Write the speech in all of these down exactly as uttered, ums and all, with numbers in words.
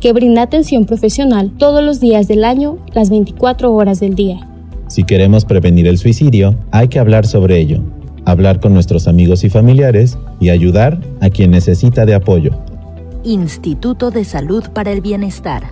que brinda atención profesional todos los días del año, las veinticuatro horas del día. Si queremos prevenir el suicidio, hay que hablar sobre ello, hablar con nuestros amigos y familiares y ayudar a quien necesita de apoyo. Instituto de Salud para el Bienestar.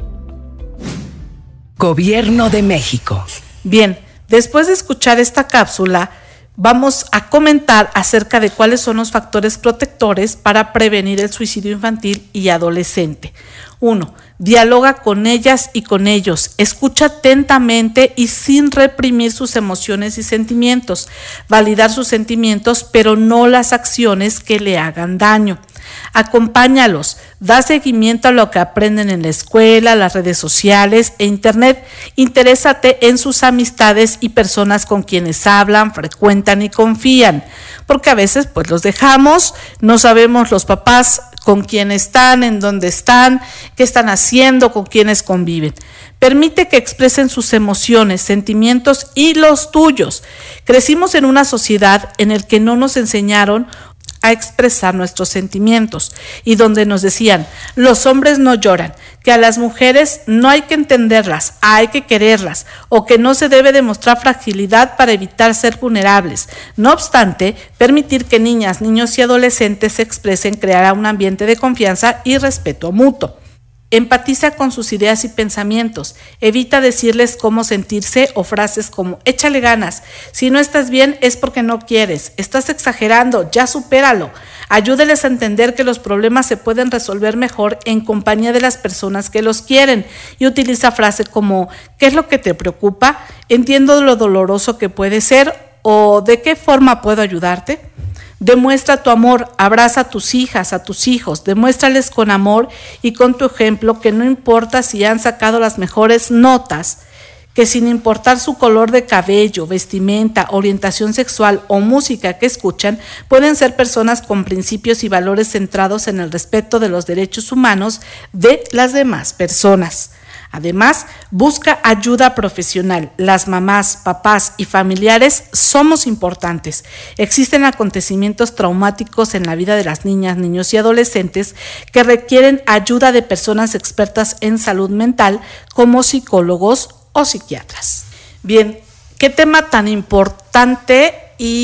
Gobierno de México. Bien, después de escuchar esta cápsula, vamos a comentar acerca de cuáles son los factores protectores para prevenir el suicidio infantil y adolescente. Uno, dialoga con ellas y con ellos, escucha atentamente y sin reprimir sus emociones y sentimientos, validar sus sentimientos, pero no las acciones que le hagan daño. Acompáñalos, da seguimiento a lo que aprenden en la escuela, las redes sociales e internet. Interésate en sus amistades y personas con quienes hablan, frecuentan y confían, porque a veces pues los dejamos, no sabemos los papás con quién están, en dónde están, qué están haciendo, con quiénes conviven. Permite que expresen sus emociones, sentimientos y los tuyos. Crecimos en una sociedad en la que no nos enseñaron a expresar nuestros sentimientos y donde nos decían, los hombres no lloran, que a las mujeres no hay que entenderlas, hay que quererlas, o que no se debe demostrar fragilidad para evitar ser vulnerables. No obstante, permitir que niñas, niños y adolescentes se expresen creará un ambiente de confianza y respeto mutuo. Empatiza con sus ideas y pensamientos. Evita decirles cómo sentirse o frases como échale ganas. Si no estás bien es porque no quieres. Estás exagerando, ya supéralo. Ayúdeles a entender que los problemas se pueden resolver mejor en compañía de las personas que los quieren. Y utiliza frases como ¿qué es lo que te preocupa? Entiendo lo doloroso que puede ser o ¿de qué forma puedo ayudarte? Demuestra tu amor, abraza a tus hijas, a tus hijos, demuéstrales con amor y con tu ejemplo que no importa si han sacado las mejores notas, que sin importar su color de cabello, vestimenta, orientación sexual o música que escuchan, pueden ser personas con principios y valores centrados en el respeto de los derechos humanos de las demás personas. Además, busca ayuda profesional. Las mamás, papás y familiares somos importantes. Existen acontecimientos traumáticos en la vida de las niñas, niños y adolescentes que requieren ayuda de personas expertas en salud mental como psicólogos o psiquiatras. Bien, qué tema tan importante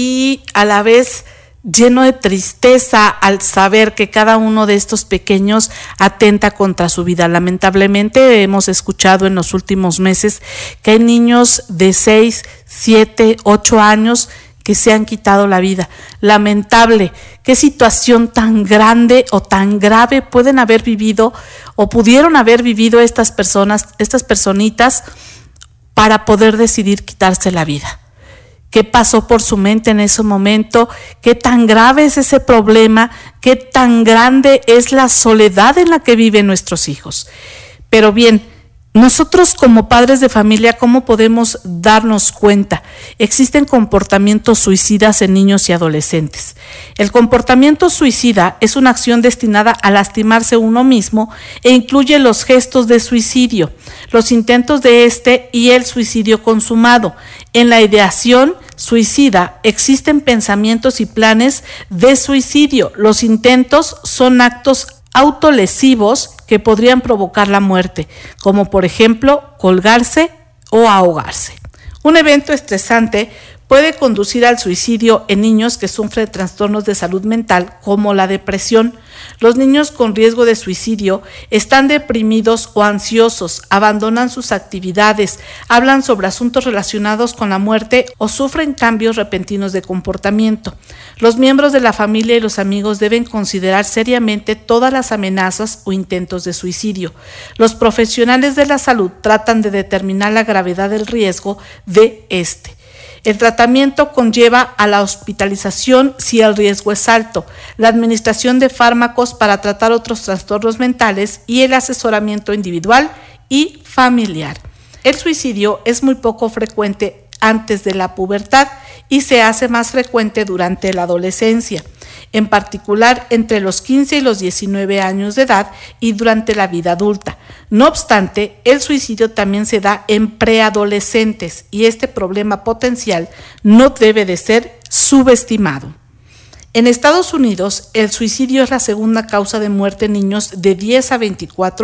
y a la vez lleno de tristeza al saber que cada uno de estos pequeños atenta contra su vida. Lamentablemente hemos escuchado en los últimos meses que hay niños de seis, siete, ocho años que se han quitado la vida. Lamentable, qué situación tan grande o tan grave pueden haber vivido o pudieron haber vivido estas personas, estas personitas para poder decidir quitarse la vida. ¿Qué pasó por su mente en ese momento? ¿Qué tan grave es ese problema? ¿Qué tan grande es la soledad en la que viven nuestros hijos? Pero bien, nosotros como padres de familia, ¿cómo podemos darnos cuenta? Existen comportamientos suicidas en niños y adolescentes. El comportamiento suicida es una acción destinada a lastimarse uno mismo e incluye los gestos de suicidio, los intentos de este y el suicidio consumado. En la ideación suicida existen pensamientos y planes de suicidio. Los intentos son actos autolesivos que podrían provocar la muerte, como por ejemplo colgarse o ahogarse. Un evento estresante puede conducir al suicidio en niños que sufren trastornos de salud mental como la depresión. Los niños con riesgo de suicidio están deprimidos o ansiosos, abandonan sus actividades, hablan sobre asuntos relacionados con la muerte o sufren cambios repentinos de comportamiento. Los miembros de la familia y los amigos deben considerar seriamente todas las amenazas o intentos de suicidio. Los profesionales de la salud tratan de determinar la gravedad del riesgo de este. El tratamiento conlleva a la hospitalización si el riesgo es alto, la administración de fármacos para tratar otros trastornos mentales y el asesoramiento individual y familiar. El suicidio es muy poco frecuente antes de la pubertad y se hace más frecuente durante la adolescencia, en particular entre los quince y los diecinueve años de edad y durante la vida adulta. No obstante, el suicidio también se da en preadolescentes y este problema potencial no debe de ser subestimado. En Estados Unidos, el suicidio es la segunda causa de muerte en niños de diez a veinticuatro